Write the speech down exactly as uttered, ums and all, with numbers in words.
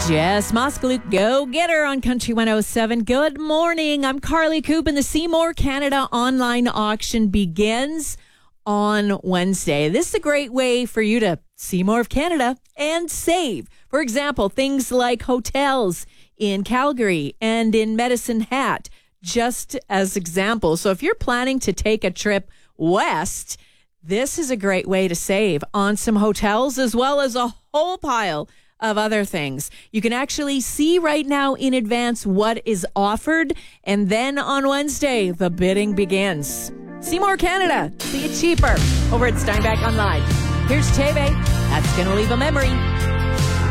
Jess Moskaluk, go get her on Country one oh seven. Good morning. I'm Carly Coop, and the Seymour Canada online auction begins on Wednesday. This is a great way for you to see more of Canada and save. For example, things like hotels in Calgary and in Medicine Hat, just as examples. So if you're planning to take a trip west, this is a great way to save on some hotels as well as a whole pile of other things. You can actually see right now in advance what is offered, and then on Wednesday, the bidding begins. Seymour Canada, see it cheaper over at Steinbach Online. Here's Teve. That's going to leave a memory.